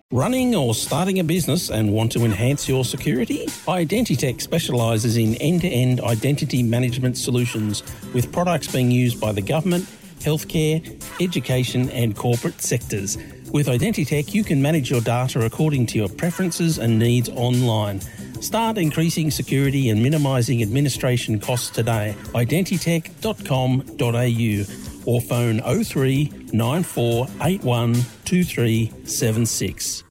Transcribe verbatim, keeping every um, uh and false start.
Running or starting a business and want to enhance your security? Identitech specialises in end-to-end identity management solutions with products being used by the government, healthcare, education and corporate sectors. With Identitech, you can manage your data according to your preferences and needs online. Start increasing security and minimising administration costs today. identitech dot com dot a u or phone oh three nine four eight one two three seven six.